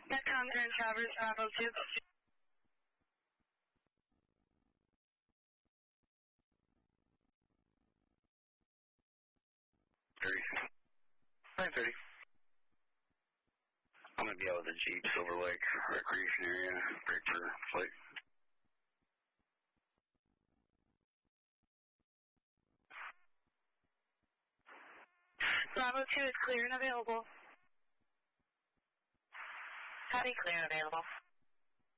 Netcom Grand Traverse, Bravo 2. 9:30. I'm going to be out with the Jeep, Silver Lake Recreation Area, break for flight. Bravo 2 is clear and available. Copy, clear and available.